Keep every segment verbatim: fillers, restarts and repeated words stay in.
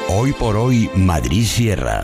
Hoy por hoy, Madrid Sierra.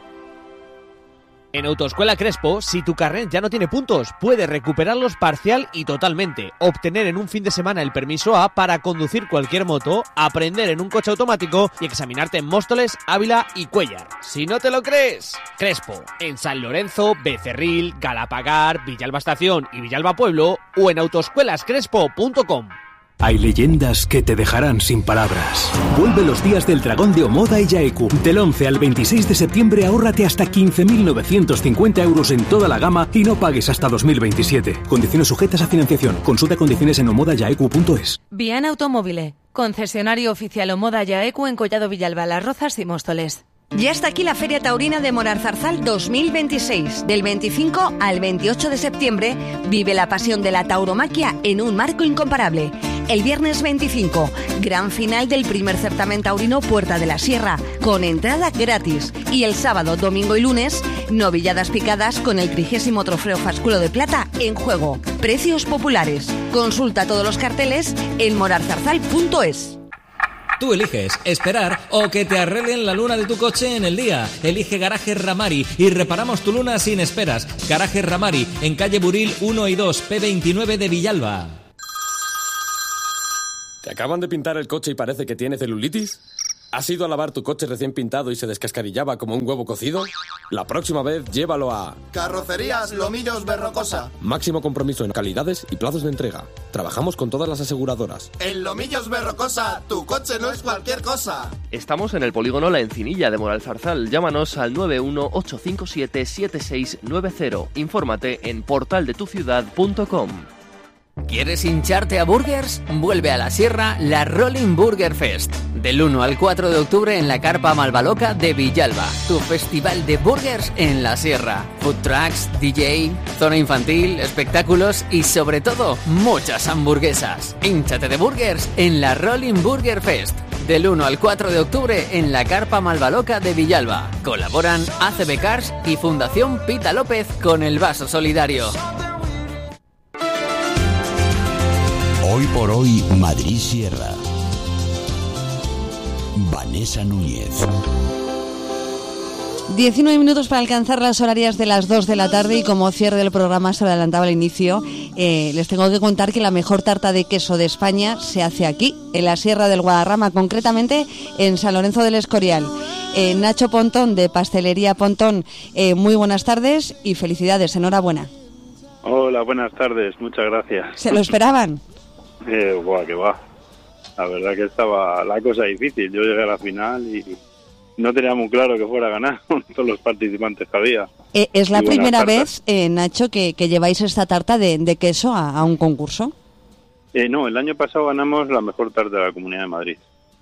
En Autoescuela Crespo, si tu carnet ya no tiene puntos, puedes recuperarlos parcial y totalmente, obtener en un fin de semana el permiso A para conducir cualquier moto, aprender en un coche automático y examinarte en Móstoles, Ávila y Cuéllar. Si no te lo crees, Crespo, en San Lorenzo, Becerril, Galapagar, Villalba Estación y Villalba Pueblo o en autoescuelas crespo punto com. Hay leyendas que te dejarán sin palabras. Vuelve los días del dragón de Omoda y Yaeku. Del once al veintiséis de septiembre ahórrate hasta quince mil novecientos cincuenta euros en toda la gama y no pagues hasta dos mil veintisiete. Condiciones sujetas a financiación. Consulta condiciones en omoda yaeku punto es. Vian Automóvil, concesionario oficial Omoda Yaeku en Collado Villalba, Las Rozas y Móstoles. Ya está aquí la Feria Taurina de Moralzarzal dos mil veintiséis. Del veinticinco al veintiocho de septiembre vive la pasión de la tauromaquia en un marco incomparable. El viernes veinticinco, gran final del primer certamen taurino Puerta de la Sierra, con entrada gratis. Y el sábado, domingo y lunes, novilladas picadas con el trigésimo trofeo Fasculo de Plata en juego. Precios populares. Consulta todos los carteles en moralzarzal punto es. Tú eliges esperar o que te arreglen la luna de tu coche en el día. Elige Garajes Ramari y reparamos tu luna sin esperas. Garajes Ramari, en calle Buril uno y dos, P veintinueve de Villalba. ¿Te acaban de pintar el coche y parece que tiene celulitis? ¿Has ido a lavar tu coche recién pintado y se descascarillaba como un huevo cocido? La próxima vez llévalo a... Carrocerías Lomillos Berrocosa. Máximo compromiso en calidades y plazos de entrega. Trabajamos con todas las aseguradoras. En Lomillos Berrocosa, tu coche no es cualquier cosa. Estamos en el polígono La Encinilla de Moralzarzal. Llámanos al nueve uno ocho cinco siete siete seis nueve cero. Infórmate en portal de tu ciudad punto com. ¿Quieres hincharte a burgers? Vuelve a la Sierra la Rolling Burger Fest. Del uno al cuatro de octubre en la Carpa Malvaloca de Villalba. Tu festival de burgers en la Sierra. Food trucks, D J, zona infantil, espectáculos y sobre todo, muchas hamburguesas. Hínchate de burgers en la Rolling Burger Fest. Del uno al cuatro de octubre en la Carpa Malvaloca de Villalba. Colaboran A C B Cars y Fundación Pita López con el Vaso Solidario. Hoy por hoy, Madrid Sierra. Vanessa Núñez. diecinueve minutos para alcanzar las horarias de las dos de la tarde y como cierre del programa se lo adelantaba al inicio, eh, les tengo que contar que la mejor tarta de queso de España se hace aquí, en la Sierra del Guadarrama, concretamente en San Lorenzo del Escorial. Eh, Nacho Pontón, de Pastelería Pontón, eh, muy buenas tardes y felicidades, enhorabuena. Hola, buenas tardes, muchas gracias. ¿Se lo esperaban? Eh, buah, que va. La verdad que estaba la cosa difícil. Yo llegué a la final y no tenía muy claro que fuera a ganar con todos los participantes que había. Eh, ¿Es la y primera tartas. vez, eh, Nacho, que, que lleváis esta tarta de, de queso a, a un concurso? Eh, no, el año pasado ganamos la mejor tarta de la Comunidad de Madrid.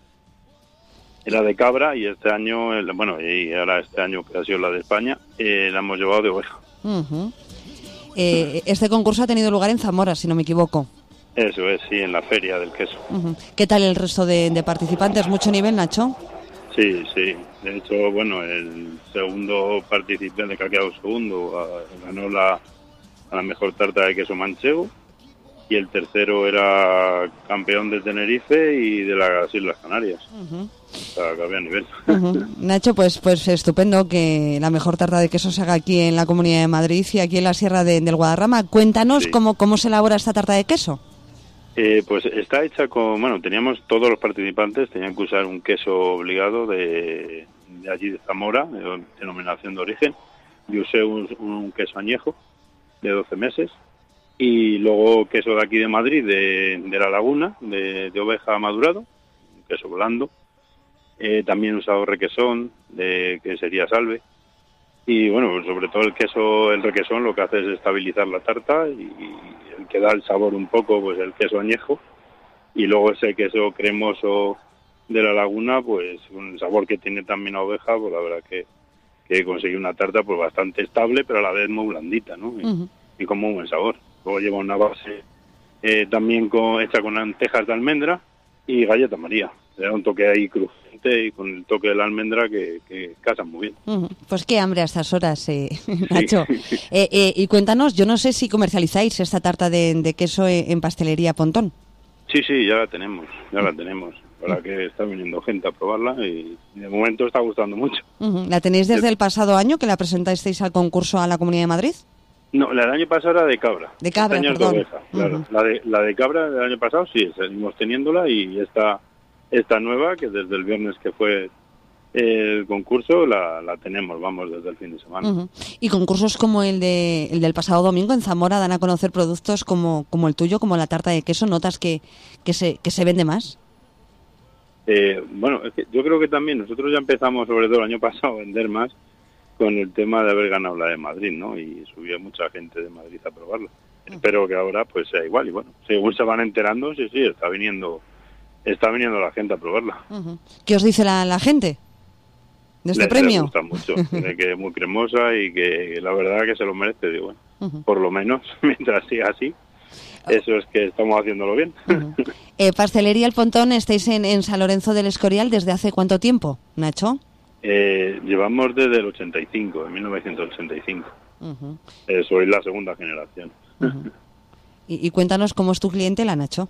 Era de cabra y este año, el- bueno, y ahora este año que ha sido la de España, eh, la hemos llevado de oveja. Uh-huh. eh, este concurso ha tenido lugar en Zamora, si no me equivoco. Eso es, sí, en la feria del queso. Uh-huh. ¿Qué tal el resto de, de participantes? ¿Mucho nivel, Nacho? Sí, sí. De hecho, bueno, el segundo participante que ha quedado segundo ah, ganó la, a la mejor tarta de queso manchego y el tercero era campeón de Tenerife y de las Islas Canarias. Uh-huh. O sea, que había nivel. Uh-huh. Nacho, pues pues estupendo que la mejor tarta de queso se haga aquí en la Comunidad de Madrid y aquí en la Sierra de- del Guadarrama. Cuéntanos Sí. cómo, cómo se elabora esta tarta de queso. Eh, pues está hecha con, bueno, teníamos todos los participantes, tenían que usar un queso obligado de, de allí de Zamora, de denominación de origen. Yo usé un, un queso añejo de doce meses y luego queso de aquí de Madrid, de, de La Laguna, de, de oveja madurado, un queso blando. Eh, también he usado requesón, de, que sería salve. Y bueno, pues sobre todo el queso, el requesón lo que hace es estabilizar la tarta y, y el que da el sabor un poco, pues el queso añejo. Y luego ese queso cremoso de La Laguna, pues un sabor que tiene también a oveja, pues la verdad que, que conseguí una tarta pues bastante estable, pero a la vez muy blandita, ¿no? Y, Uh-huh. y con muy buen sabor. Luego lleva una base eh, también con, hecha con lentejas de almendra y galleta María. Le da un toque ahí crujiente y con el toque de la almendra que, que casan muy bien. Uh-huh. Pues qué hambre a estas horas, eh, Nacho. Eh, eh, y cuéntanos, yo no sé si comercializáis esta tarta de, de queso en, en Pastelería Pontón. Sí, sí, ya la tenemos, ya la tenemos. verdad que está viniendo gente a probarla y de momento está gustando mucho. Uh-huh. ¿La tenéis desde el pasado año que la presentasteis al concurso a la Comunidad de Madrid? No, la del año pasado era de cabra. De cabra, este año perdón. Es de oveja, claro. Uh-huh. La de la de cabra del año pasado sí, seguimos teniéndola y esta esta nueva que desde el viernes que fue el concurso la, la tenemos, vamos, desde el fin de semana. Uh-huh. Y concursos como el de el del pasado domingo en Zamora dan a conocer productos como como el tuyo, como la tarta de queso. ¿Notas que que se que se vende más? Eh, bueno, es que yo creo que también nosotros ya empezamos, sobre todo el año pasado, a vender más con el tema de haber ganado la de Madrid, ¿no? Y subió mucha gente de Madrid a probarlo. Uh-huh. Espero que ahora pues sea igual y bueno, según se van enterando, sí, sí, está viniendo está viniendo la gente a probarla. Uh-huh. ¿Qué os dice la, la gente de este les, premio? Les gusta mucho, de que es muy cremosa y que la verdad que se lo merece, digo, bueno, uh-huh. por lo menos mientras siga así. Eso es que estamos haciéndolo bien. Uh-huh. eh, Pastelería El Pontón, estáis en, en San Lorenzo del Escorial desde hace cuánto tiempo, Nacho? Eh, llevamos desde el ochenta y cinco, en mil novecientos ochenta y cinco. Uh-huh. Eh, soy la segunda generación. Uh-huh. y, y cuéntanos cómo es tu clientela, Nacho.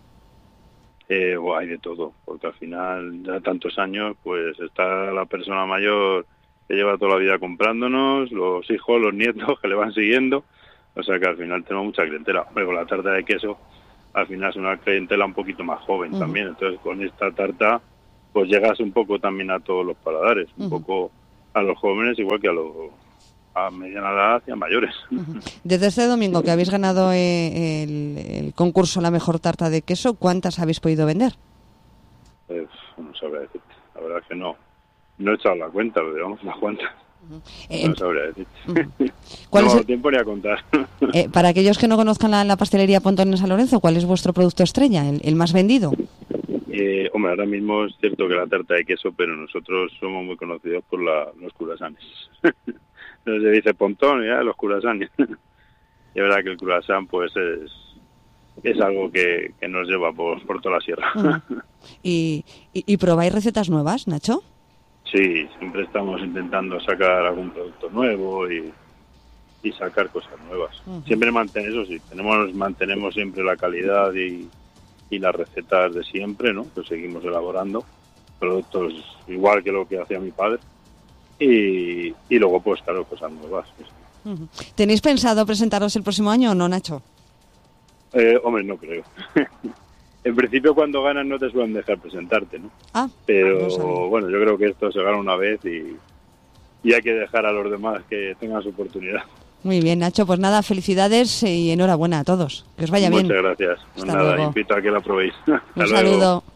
Eh, bueno, hay de todo, porque al final, ya tantos años, pues está la persona mayor que lleva toda la vida comprándonos, los hijos, los nietos que le van siguiendo. O sea que al final tenemos mucha clientela. Hombre, con la tarta de queso, al final es una clientela un poquito más joven uh-huh. también. Entonces, con esta tarta, pues llegas un poco también a todos los paladares. Uh-huh. Un poco a los jóvenes, igual que a los a mediana edad y a mayores. Uh-huh. Desde este domingo que habéis ganado eh, el, el concurso La Mejor Tarta de Queso, ¿cuántas habéis podido vender? Pues no sabría decirte. La verdad es que no, no he echado la cuenta, pero digamos unas cuantas. Uh-huh. Eh, no sabría decir. Uh-huh. ¿Cuál no es el tiempo ni a contar? Eh, para aquellos que no conozcan la, la pastelería Pontón en San Lorenzo, ¿cuál es vuestro producto estrella, el, el más vendido? Eh, hombre, ahora mismo es cierto que la tarta de queso, pero nosotros somos muy conocidos por la, los curasanes. Se dice Pontón, ya, los curasanes. Y es verdad que el curasán, pues, es es algo que, que nos lleva por, por toda la sierra. Uh-huh. ¿Y, y, ¿Y probáis recetas nuevas, Nacho? Sí, siempre estamos intentando sacar algún producto nuevo y, y sacar cosas nuevas. Uh-huh. Siempre mantenemos, eso sí, tenemos, mantenemos siempre la calidad y, y las recetas de siempre, ¿no? Que seguimos elaborando productos igual que lo que hacía mi padre. Y, y luego, pues claro, cosas nuevas. Uh-huh. ¿Tenéis pensado presentaros el próximo año o no, Nacho? Eh, hombre, no creo. En principio, cuando ganas no te suelen dejar presentarte, ¿no? Ah, pero no bueno, yo creo que esto se gana una vez y, y hay que dejar a los demás que tengan su oportunidad. Muy bien, Nacho, pues nada, felicidades y enhorabuena a todos. Que os vaya bien. Muchas gracias. Hasta Nada, luego. Invito a que la probéis. Un saludo.